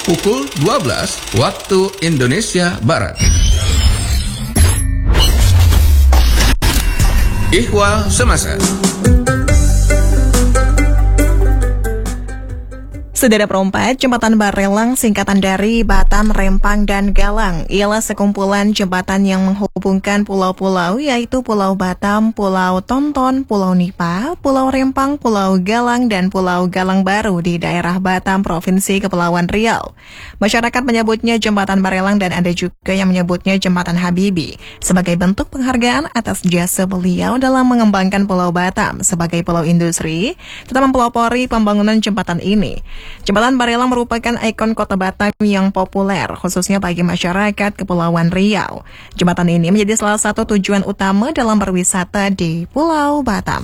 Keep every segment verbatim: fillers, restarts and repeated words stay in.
pukul dua belas waktu Indonesia Barat. Ihwal Semasa. Saudara perempat, Jembatan Barelang singkatan dari Batam, Rempang, dan Galang ialah sekumpulan jembatan yang menghubungkan pulau-pulau yaitu Pulau Batam, Pulau Tonton, Pulau Nipa, Pulau Rempang, Pulau Galang, dan Pulau Galang Baru di daerah Batam, Provinsi Kepulauan Riau. Masyarakat menyebutnya Jembatan Barelang dan ada juga yang menyebutnya Jembatan Habibi sebagai bentuk penghargaan atas jasa beliau dalam mengembangkan Pulau Batam sebagai pulau industri, tetap mempelopori pembangunan jembatan ini. Jembatan Barelang merupakan ikon kota Batam yang populer, khususnya bagi masyarakat Kepulauan Riau. Jembatan ini menjadi salah satu tujuan utama dalam berwisata di Pulau Batam.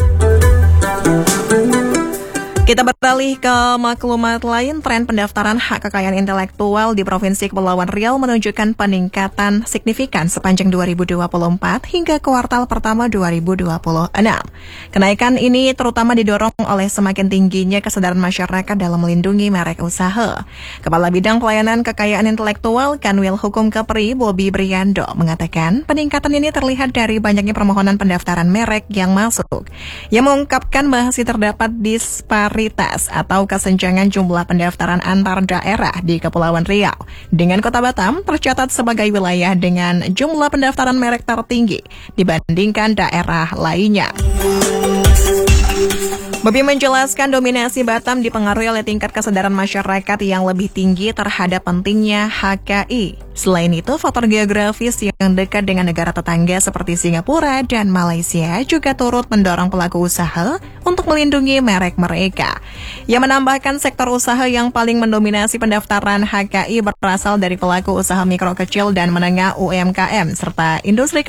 Kita beralih ke maklumat lain. Tren pendaftaran hak kekayaan intelektual di Provinsi Kepulauan Riau menunjukkan peningkatan signifikan sepanjang dua ribu dua puluh empat hingga kuartal pertama dua ribu dua puluh enam. Kenaikan ini terutama didorong oleh semakin tingginya kesadaran masyarakat dalam melindungi merek usaha. Kepala Bidang Pelayanan Kekayaan Intelektual Kanwil Hukum Kepri, Bobi Briando, mengatakan peningkatan ini terlihat dari banyaknya permohonan pendaftaran merek yang masuk, yang mengungkapkan masih terdapat disparitas atau kesenjangan jumlah pendaftaran antar daerah di Kepulauan Riau. Dengan Kota Batam tercatat sebagai wilayah dengan jumlah pendaftaran merek tertinggi dibandingkan daerah lainnya. Bobi menjelaskan dominasi Batam dipengaruhi oleh tingkat kesadaran masyarakat yang lebih tinggi terhadap pentingnya H K I. Selain itu, faktor geografis yang dekat dengan negara tetangga seperti Singapura dan Malaysia juga turut mendorong pelaku usaha untuk melindungi merek mereka. Ia menambahkan sektor usaha yang paling mendominasi pendaftaran H K I berasal dari pelaku usaha mikro kecil dan menengah U M K M serta industri